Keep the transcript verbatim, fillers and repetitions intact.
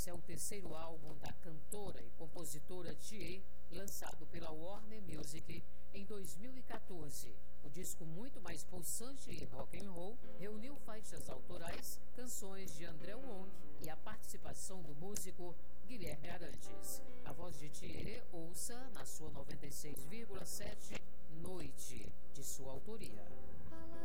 Esse é o terceiro álbum da cantora e compositora Thier, lançado pela Warner Music em dois mil e quatorze. O disco, muito mais pulsante e rock and roll, reuniu faixas autorais, canções de André Wong e a participação do músico Guilherme Arantes. A voz de Thier, ouça na sua noventa e seis vírgula sete Noite, de sua autoria.